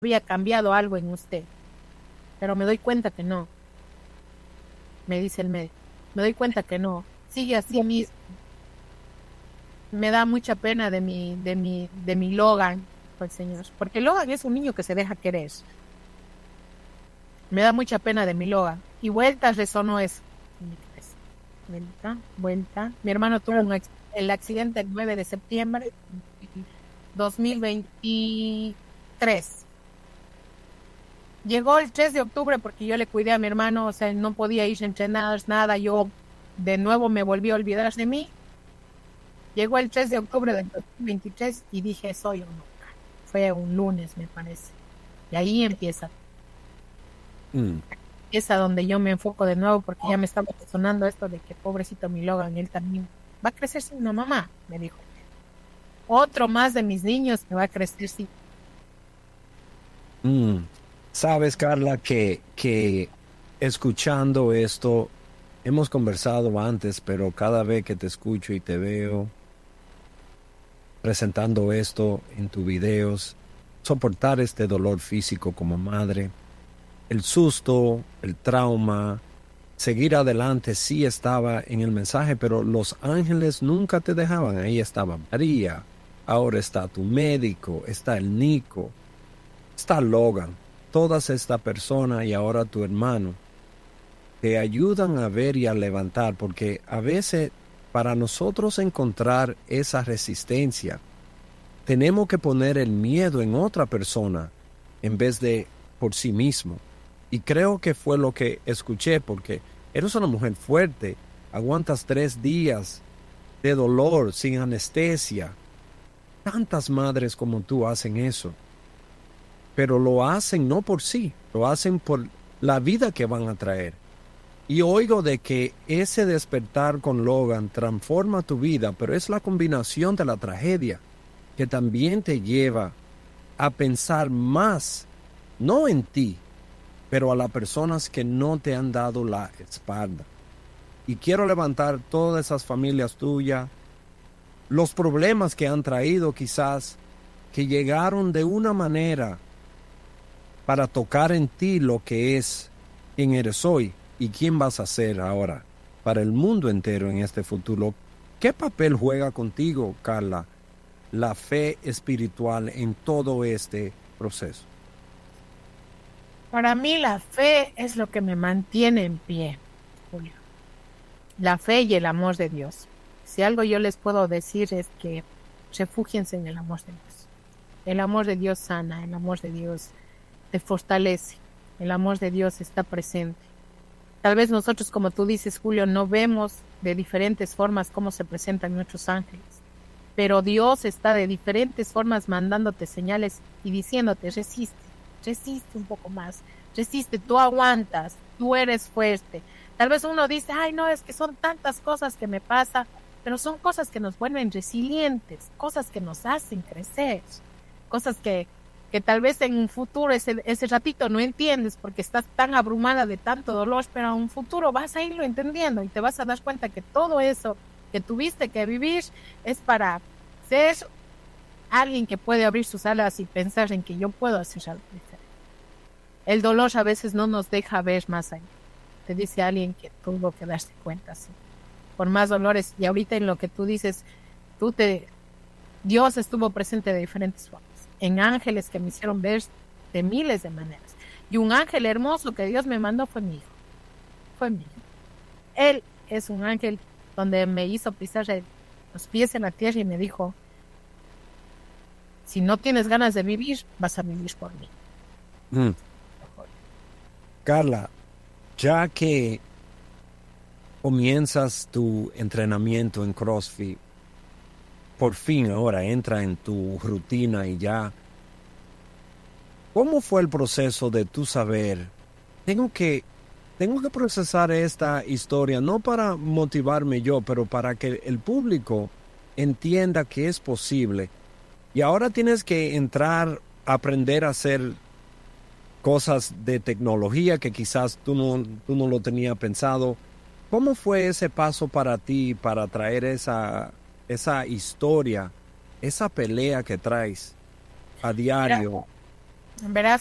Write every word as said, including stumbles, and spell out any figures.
había cambiado algo en usted, pero me doy cuenta que no, me dice el médico. Me doy cuenta que no, sigue así mismo. Me da mucha pena de mi, de mi, de mi Logan, pues señor, porque Logan es un niño que se deja querer. Me da mucha pena de mi Logan. Y vueltas resonó eso. Vuelta, vuelta. Mi hermano tuvo un, el accidente el nueve de septiembre dos mil veintitrés. Llegó el tres de octubre porque yo le cuidé a mi hermano, o sea, no podía ir a entrenar, nada. Yo de nuevo me volví a olvidar de mí. Llegó el tres de octubre del dos mil veintitrés y dije, soy o nunca. Fue un lunes, me parece. Y ahí empieza. Mm. Empieza donde yo me enfoco de nuevo porque ya me estaba sonando esto de que pobrecito mi Logan, él también va a crecer sin una mamá, me dijo. Otro más de mis niños que va a crecer sin. Mm. Sabes, Carla, que, que escuchando esto, hemos conversado antes, pero cada vez que te escucho y te veo presentando esto en tus videos, soportar este dolor físico como madre, el susto, el trauma, seguir adelante sí estaba en el mensaje, pero los ángeles nunca te dejaban. Ahí estaba María, ahora está tu médico, está el Nico, está Logan, todas estas personas y ahora tu hermano te ayudan a ver y a levantar, porque a veces para nosotros encontrar esa resistencia, tenemos que poner el miedo en otra persona en vez de por sí mismo. Y creo que fue lo que escuché, porque eres una mujer fuerte, aguantas tres días de dolor sin anestesia. Tantas madres como tú hacen eso, pero lo hacen no por sí, lo hacen por la vida que van a traer. Y oigo de que ese despertar con Logan transforma tu vida, pero es la combinación de la tragedia que también te lleva a pensar más, no en ti, pero a las personas que no te han dado la espalda. Y quiero levantar todas esas familias tuyas, los problemas que han traído quizás, que llegaron de una manera para tocar en ti lo que es quién eres hoy y quién vas a ser ahora para el mundo entero en este futuro. ¿Qué papel juega contigo, Carla, la fe espiritual en todo este proceso? Para mí la fe es lo que me mantiene en pie, Julio. La fe y el amor de Dios. Si algo yo les puedo decir es que refúgiense en el amor de Dios. El amor de Dios sana, el amor de Dios te fortalece, el amor de Dios está presente. Tal vez nosotros, como tú dices, Julio, no vemos de diferentes formas cómo se presentan nuestros ángeles, pero Dios está de diferentes formas mandándote señales y diciéndote, resiste, resiste un poco más, resiste, tú aguantas, tú eres fuerte. Tal vez uno dice, ay no, es que son tantas cosas que me pasan, pero son cosas que nos vuelven resilientes, cosas que nos hacen crecer, cosas que, que tal vez en un futuro, ese, ese ratito no entiendes porque estás tan abrumada de tanto dolor, pero en un futuro vas a irlo entendiendo y te vas a dar cuenta que todo eso que tuviste que vivir es para ser alguien que puede abrir sus alas y pensar en que yo puedo hacer algo diferente. El dolor a veces no nos deja ver más allá. Te dice alguien que tuvo que darse cuenta, sí. Por más dolores, y ahorita en lo que tú dices, tú te, Dios estuvo presente de diferentes formas, en ángeles que me hicieron ver de miles de maneras. Y un ángel hermoso que Dios me mandó fue mi hijo, fue mi hijo. Él es un ángel donde me hizo pisar los pies en la tierra y me dijo, si no tienes ganas de vivir, vas a vivir por mí. Mm. Carla, ya que comienzas tu entrenamiento en CrossFit, por fin ahora entra en tu rutina y ya, ¿cómo fue el proceso de tu saber? Tengo que, tengo que procesar esta historia, no para motivarme yo, pero para que el público entienda que es posible. Y ahora tienes que entrar a aprender a hacer cosas de tecnología que quizás tú no, tú no lo tenías pensado. ¿Cómo fue ese paso para ti para traer esa, esa historia, esa pelea que traes a diario? Verás